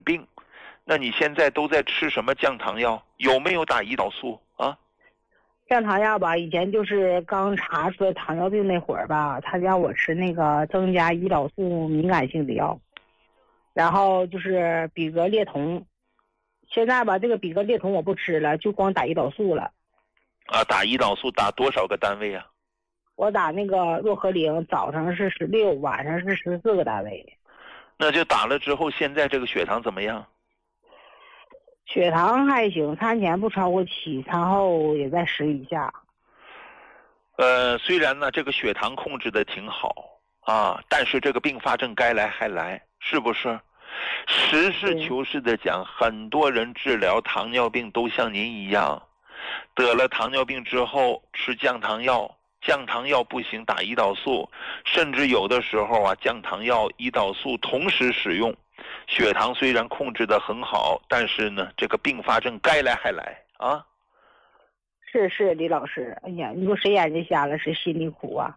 病，那你现在都在吃什么降糖药？有没有打胰岛素啊？ 降糖药吧，以前就是刚查出来糖尿病那会儿吧，他让我吃那个增加胰岛素敏感性的药，然后就是比格列酮。现在吧，这个比格列酮我不吃了，就光打胰岛素了。 啊，打胰岛素打多少个单位啊？ 我打那个洛和灵，早上是16，晚上是14个单位。 那就打了之后，现在这个血糖怎么样？ 血糖还行，餐前不超过7，餐后也在10以下。 虽然呢这个血糖控制的挺好啊，但是这个并发症该来还来，是不是？实事求是的讲，很多人治疗糖尿病都像您一样，得了糖尿病之后吃降糖药，降糖药不行打胰岛素，甚至有的时候啊降糖药胰岛素同时使用，血糖虽然控制得很好，但是呢这个并发症该来还来啊。 是李老师，哎呀，你说谁眼睛瞎了谁心里苦啊。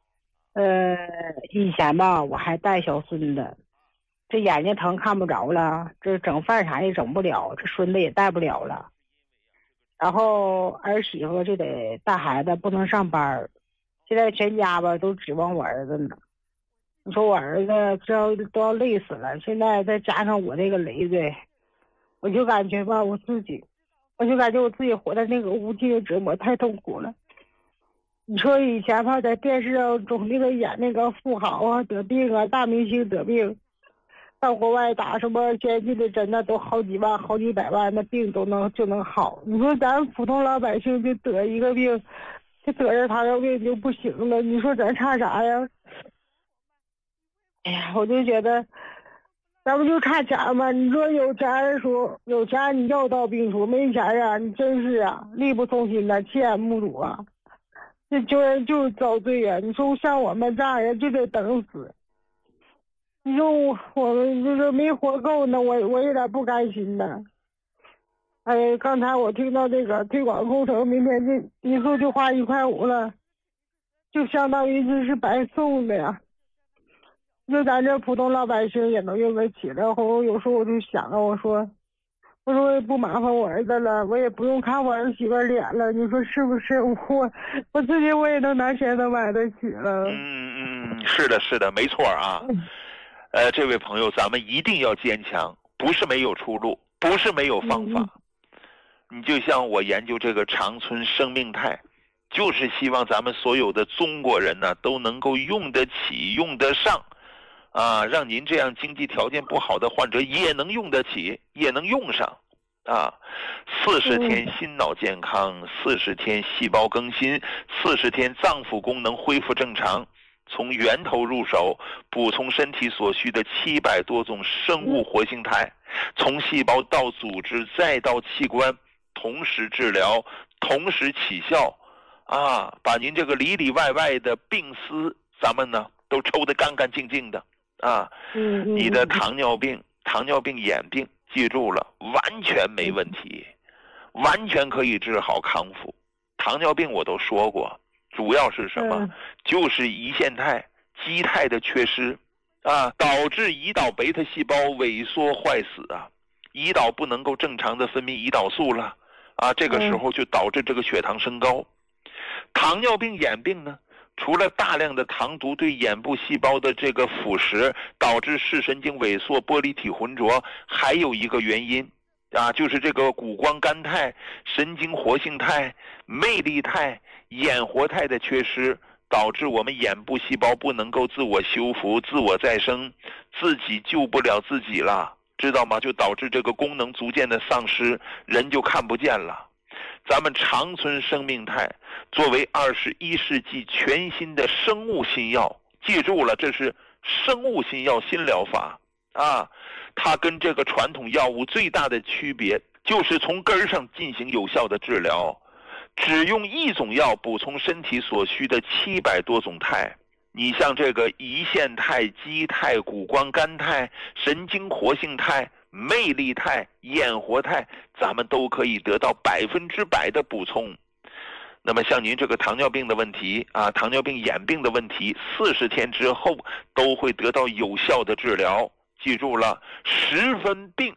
以前吧我还带小孙子，这眼睛疼看不着了，这整饭啥也整不了，这孙子也带不了了，然后儿媳妇就得带孩子不能上班，现在全家吧都指望我儿子呢。你说我儿子都要累死了，现在再加上我这个累赘，我就感觉吧我自己活在那个无尽的折磨，太痛苦了。你说以前吧在电视上总那个演那个富豪啊得病啊，大明星得病，到国外打什么先进的针，那都好几万好几百万，那病就能好。你说咱普通老百姓就得一个病，就得着糖尿病就不行了，你说咱差啥呀？哎呀，我就觉得咱们就差钱嘛。你说有钱说有钱你药到病除，没钱啊你真是啊力不从心的，亲眼目睹啊，这救人就是遭罪呀。你说像我们这样人就得等死，你说我们就是没活够呢，我有点不甘心的。哎，刚才我听到这个推广工程明天就一次就花1块5了，就相当于这是白送的呀。就咱这普通老百姓也能用得起。然后有时候我就想啊，我说我也不麻烦我儿子了，我也不用看我儿媳妇脸了，你说是不是？我自己我也能拿钱能买得起了。 是的，没错啊。这位朋友，咱们一定要坚强，不是没有出路，不是没有方法。你就像我研究这个长春生命态，就是希望咱们所有的中国人呢都能够用得起用得上啊，让您这样经济条件不好的患者也能用得起也能用上啊。40天心脑健康，40天细胞更新，40天脏腑功能恢复正常，从源头入手，补充身体所需的700多种生物活性肽，从细胞到组织再到器官，同时治疗，同时起效啊，把您这个里里外外的病丝咱们呢都抽得干干净净的啊。你的糖尿病眼病记住了，完全没问题，完全可以治好康复。糖尿病我都说过，主要是什么？就是胰腺肽肌肽的缺失啊，导致胰岛贝塔细胞萎缩坏死啊，胰岛不能够正常的分泌胰岛素了啊，这个时候就导致这个血糖升高。糖尿病眼病呢，除了大量的糖毒对眼部细胞的这个腐蚀，导致视神经萎缩、玻璃体浑浊，还有一个原因啊，就是这个谷胱甘肽、神经活性肽、魅力肽、眼活肽的缺失，导致我们眼部细胞不能够自我修复、自我再生，自己救不了自己了，知道吗？就导致这个功能逐渐的丧失，人就看不见了。咱们长春生命肽作为21世纪全新的生物新药，记住了，这是生物新药新疗法啊！它跟这个传统药物最大的区别就是从根上进行有效的治疗，只用一种药补充身体所需的700多种肽。你像这个胰腺肽、肌肽、谷胱甘肽、神经活性肽、魅力肽、眼活肽，咱们都可以得到100%的补充。那么像您这个糖尿病的问题啊，糖尿病眼病的问题，40天之后都会得到有效的治疗记住了，10分定。